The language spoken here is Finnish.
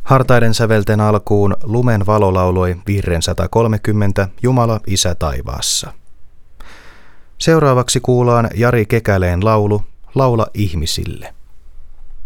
Hartaiden sävelten alkuun Lumen valo lauloi virren 130 Jumala Isä taivaassa. Seuraavaksi kuullaan Jari Kekäleen laulu Laula ihmisille.